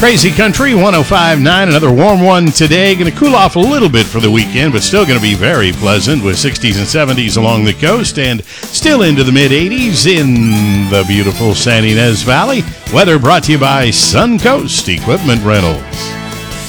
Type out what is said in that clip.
Crazy Country 105.9, another warm one today. Going to cool off a little bit for the weekend, but still going to be very pleasant with 60s and 70s along the coast and still into the mid-80s in the beautiful San Ynez Valley. Weather brought to you by Suncoast Equipment Rentals.